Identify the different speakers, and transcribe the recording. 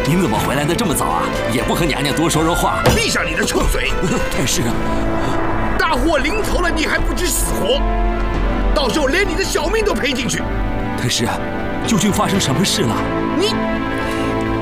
Speaker 1: 您怎么回来的这么早啊？也不和娘娘多说说话。
Speaker 2: 闭上你的臭嘴！
Speaker 1: 太师啊，
Speaker 2: 大祸临头了，你还不知死活，到时候连你的小命都赔进去。
Speaker 1: 太师啊，究竟发生什么事了？
Speaker 2: 你